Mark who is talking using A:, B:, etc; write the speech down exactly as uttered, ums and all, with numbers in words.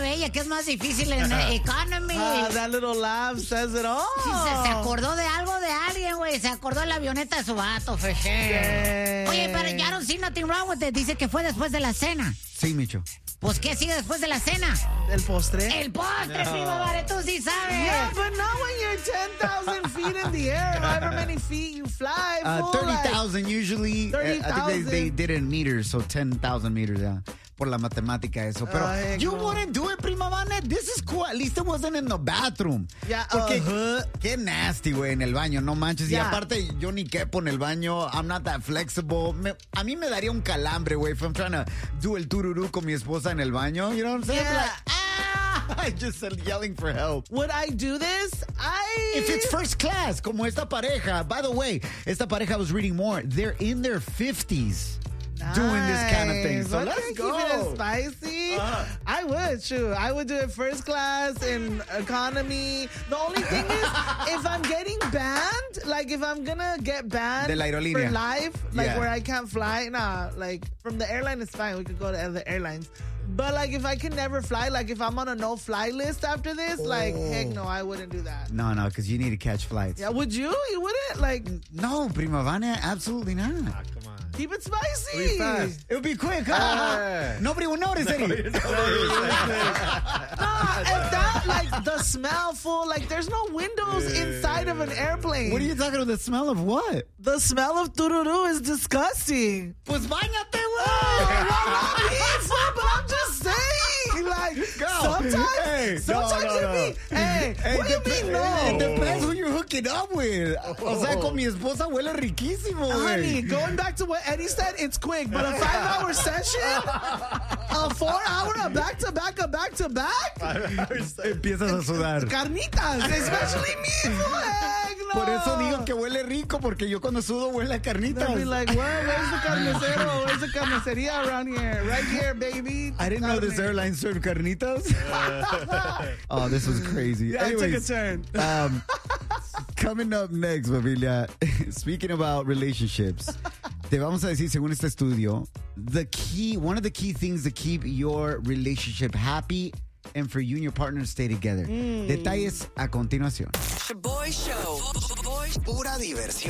A: sabe ella que es más difícil en economy.
B: Ah, that little laugh says it all.
A: Sí, se, se acordó de algo de alguien, güey. Se acordó de la avioneta de su vato, for sure.
B: Yay.
A: Oye, pero I don't see nothing wrong with it. Dice que fue después de la cena.
C: Sí, Micho.
A: Pues, ¿qué sigue después de la cena?
B: El postre.
A: El postre,
C: No.
A: primo Vare, tú sí sabes.
B: Yeah, but not when you're ten thousand feet in the air. However many feet you fly.
C: Uh,
B: fool,
C: thirty
B: like-
C: thousand usually. Uh, I think they,
B: thirty thousand.
C: they did it in meters, so ten thousand meters, yeah. Por la matemática eso. Pero
B: Ay,
C: you
B: no.
C: wouldn't do it, prima Vane. This is cool. At least it wasn't in the bathroom.
B: Yeah,
C: Porque
B: uh-huh.
C: qué nasty, güey, en el baño. No manches.
B: Yeah.
C: Y aparte, yo ni quepo en el baño. I'm not that flexible. Me- a mí me daría un calambre, güey, if I'm trying to do el tururú con mi esposa en el baño. You know what I'm saying?
B: Yeah.
C: Like, ah! I just started yelling for help.
B: Would I do this? I.
C: If it's first class, como esta pareja. By the way, esta pareja, I was reading more. They're in their fifties. Doing this kind of thing. So
B: Okay,
C: let's
B: keep
C: go.
B: it spicy.
C: Uh-huh.
B: I would, sure. I would do it first class in economy. The only thing is, if I'm getting banned, like if I'm gonna get banned
C: De la aerolínea.
B: for life, like
C: Yeah.
B: where I can't fly, nah, like from the airline is fine. We could go to other airlines. But like if I can never fly, like if I'm on a no-fly list after this, like
C: Oh.
B: heck no, I wouldn't do that.
C: No, no, because you need to catch flights.
B: Yeah, would you? You wouldn't? Like,
C: No, prima Vane, absolutely not.
B: keep it spicy.
D: Be fast.
C: It would be quick, huh?
D: Yeah.
C: Nobody will notice it.
B: Nah, if that, like, the smell, full, like, there's no windows inside of an airplane.
C: What are you talking about? The smell of what?
B: The smell of tururú is disgusting.
C: Pues bañate,
B: Not me, fool, but I'm just saying. Like,
C: Go.
B: sometimes,
C: Hey,
B: sometimes
C: no, no,
B: it
C: no.
B: be, hey, what do you mean
C: It
B: no?
C: depends who you're hooking up with. O sea, con mi esposa huele riquísimo,
B: Honey,
C: güey.
B: going back to what Eddie said, it's quick, but a five-hour session, a four-hour, a back-to-back, a back-to-back,
C: Empiezas a sudar.
B: carnitas, especially me, fool, heck no.
C: Por eso digo que huele rico, porque yo cuando sudo huele a carnitas.
B: They'll be like, where, where's the carnicero? Where's the carniceria around here? Right here, baby.
C: I didn't know this airline served carnitas. Oh, this was crazy.
B: Yeah,
C: Anyways,
B: I took a turn.
C: Um, coming up next, familia, speaking about relationships, te vamos a decir, según este estudio, the key, one of the key things to keep your relationship happy and for you and your partner to stay together. Detalles a continuación.
E: Boy Show. Boy
C: Pura diversión.